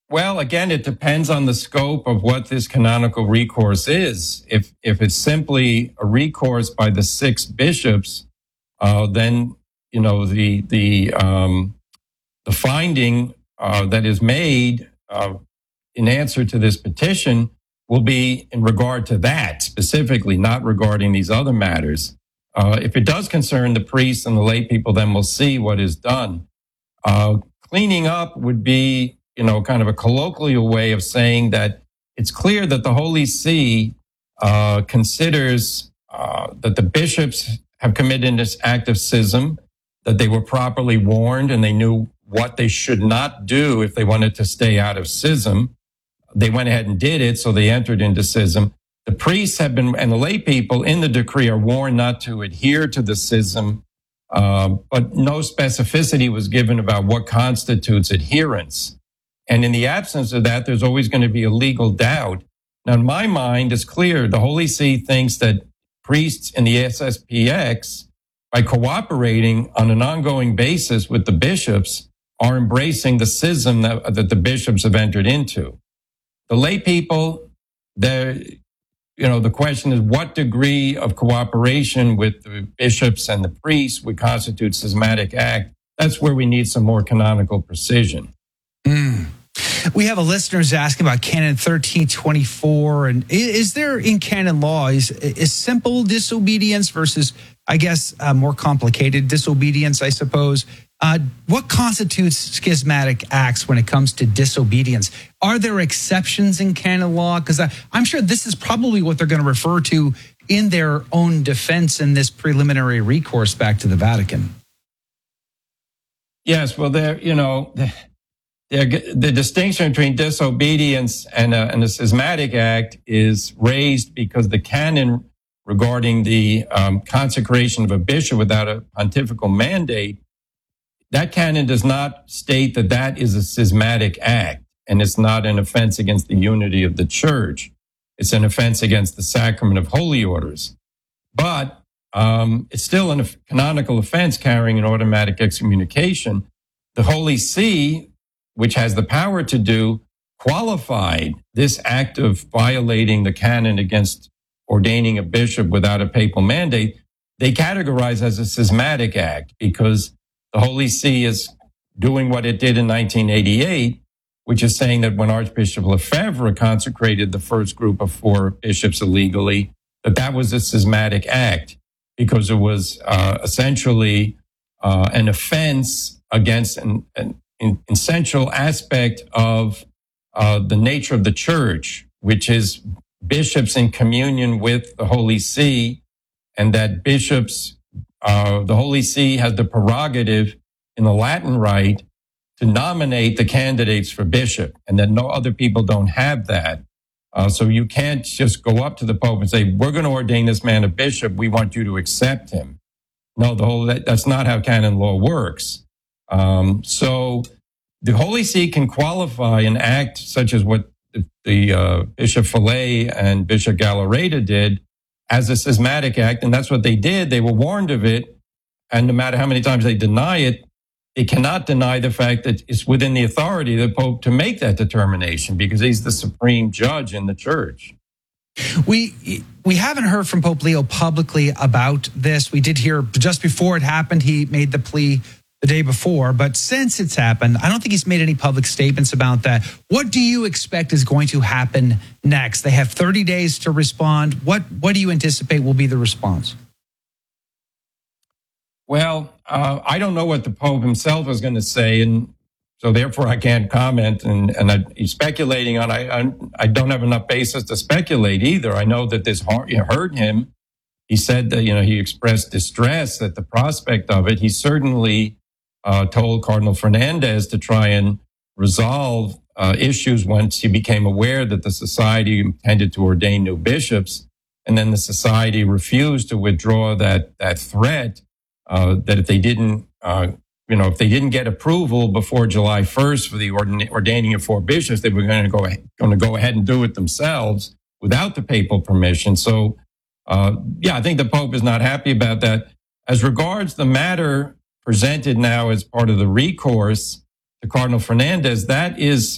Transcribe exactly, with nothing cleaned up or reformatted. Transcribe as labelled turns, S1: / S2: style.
S1: Well, again, it depends on the scope of what this canonical recourse is. If if it's simply a recourse by the six bishops, uh, then you know the the um, the finding uh, that is made uh, in answer to this petition will be in regard to that specifically, not regarding these other matters. Uh, if it does concern the priests and the lay people, then we'll see what is done. Uh, cleaning up would be, you know, kind of a colloquial way of saying that it's clear that the Holy See uh, considers uh, that the bishops have committed this act of schism, that they were properly warned and they knew what they should not do if they wanted to stay out of schism. They went ahead and did it, so they entered into schism. The priests have been, and the lay people in the decree are warned not to adhere to the schism, uh, but no specificity was given about what constitutes adherence. And in the absence of that, there's always going to be a legal doubt. Now, in my mind, it's clear the Holy See thinks that priests in the S S P X, by cooperating on an ongoing basis with the bishops, are embracing the schism that, that the bishops have entered into. The lay people, they're, you know, the question is what degree of cooperation with the bishops and the priests would constitute schismatic act. That's where we need some more canonical precision.
S2: Mm. We have a listener who's asking about Canon thirteen twenty-four. And is there in canon law, is, is simple disobedience versus, I guess, uh, more complicated disobedience, I suppose? Uh, what constitutes schismatic acts when it comes to disobedience? Are there exceptions in canon law? Because I'm sure this is probably what they're going to refer to in their own defense in this preliminary recourse back to the Vatican.
S1: Yes, well, there, you know, the, the distinction between disobedience and a, and a schismatic act is raised because the canon regarding the um, consecration of a bishop without a pontifical mandate, that canon does not state that that is a schismatic act, and it's not an offense against the unity of the church. It's an offense against the sacrament of holy orders. But um, it's still a canonical offense carrying an automatic excommunication. The Holy See, which has the power to do, qualified this act of violating the canon against ordaining a bishop without a papal mandate. They categorize as a schismatic act because the Holy See is doing what it did in nineteen eighty-eight, which is saying that when Archbishop Lefebvre consecrated the first group of four bishops illegally, that that was a schismatic act because it was uh, essentially uh, an offense against an, an, an essential aspect of uh, the nature of the church, which is bishops in communion with the Holy See, and that bishops Uh, the Holy See has the prerogative in the Latin Rite to nominate the candidates for bishop, and that no other people don't have that. Uh, so you can't just go up to the Pope and say, we're going to ordain this man a bishop. We want you to accept him. No, the whole that, that's not how canon law works. Um, so the Holy See can qualify an act such as what the, the uh, Bishop Fillet and Bishop Galarreta did as a schismatic act, and that's what they did. They were warned of it, and no matter how many times they deny it, they cannot deny the fact that it's within the authority of the Pope to make that determination because he's the supreme judge in the church.
S2: We we haven't heard from Pope Leo publicly about this. We did hear just before it happened, he made the plea the day before, but since it's happened, I don't think he's made any public statements about that. What do you expect is going to happen next? They have thirty days to respond. What what do you anticipate will be the response?
S1: Well, uh, I don't know what the Pope himself is going to say, and so therefore I can't comment. And, and I, he's speculating on. I, I I don't have enough basis to speculate either. I know that this hurt him. He said that you know he expressed distress at the prospect of it. He certainly Uh, told Cardinal Fernandez to try and resolve uh, issues once he became aware that the society intended to ordain new bishops, and then the society refused to withdraw that that threat uh, that if they didn't, uh, you know, if they didn't get approval before July first for the ordina- ordaining of four bishops, they were going to go going to go ahead and do it themselves without the papal permission. So, uh, yeah, I think the Pope is not happy about that. As regards the matter presented now as part of the recourse to Cardinal Fernandez, that is